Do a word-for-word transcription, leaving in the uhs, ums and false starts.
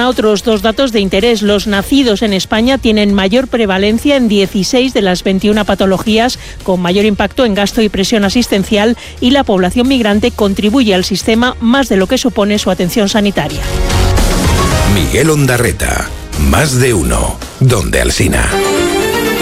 Abona otros dos datos de interés. Los nacidos en España tienen mayor prevalencia en dieciséis de las veintiuna patologías, con mayor impacto en gasto y presión asistencial, y la población migrante contribuye al sistema más de lo que supone su atención sanitaria. Miguel Ondarreta, Más de Uno, Donde Alsina.